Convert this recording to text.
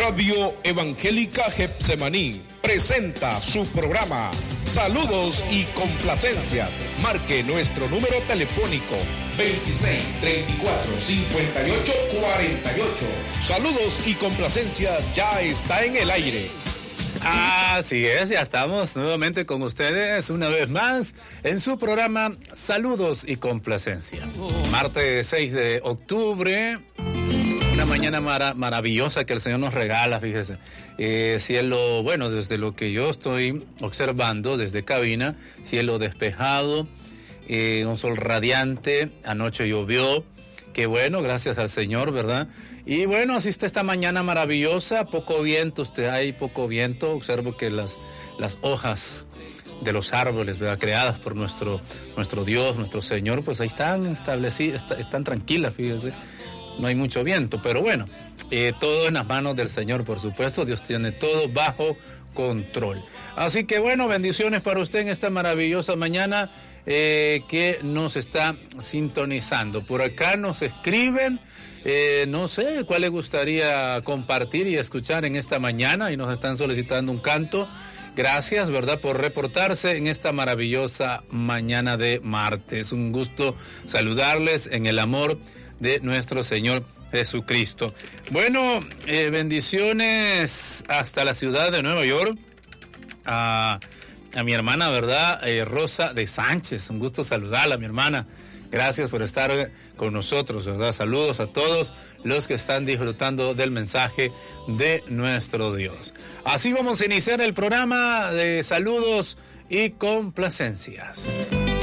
Radio Evangélica Getsemaní presenta su programa Saludos y Complacencias. Marque nuestro número telefónico 26 34 58 48. Saludos y Complacencias ya está en el aire. Así es, ya estamos nuevamente con ustedes una vez más en su programa Saludos y Complacencia. Martes 6 de octubre, una mañana maravillosa que el Señor nos regala, fíjese. Cielo, bueno, desde lo que yo estoy observando desde cabina, cielo despejado, un sol radiante, anoche llovió, qué bueno, gracias al Señor, ¿verdad? Y bueno, así está esta mañana maravillosa, poco viento, hay poco viento, observo que las hojas de los árboles, ¿verdad?, creadas por nuestro Dios, nuestro Señor, pues ahí están establecidas, están tranquilas, fíjense, no hay mucho viento, pero bueno, todo en las manos del Señor, por supuesto, Dios tiene todo bajo control. Así que bueno, bendiciones para usted en esta maravillosa mañana que nos está sintonizando. Por acá nos escriben. No sé cuál le gustaría compartir y escuchar en esta mañana y nos están solicitando un canto. Gracias, ¿verdad?, por reportarse en esta maravillosa mañana de martes. Un gusto saludarles en el amor de nuestro Señor Jesucristo. Bueno, bendiciones hasta la ciudad de Nueva York. A mi hermana, ¿verdad?, Rosa de Sánchez. Un gusto saludarla, mi hermana. Gracias por estar con nosotros, ¿verdad? Saludos a todos los que están disfrutando del mensaje de nuestro Dios. Así vamos a iniciar el programa de Saludos y Complacencias.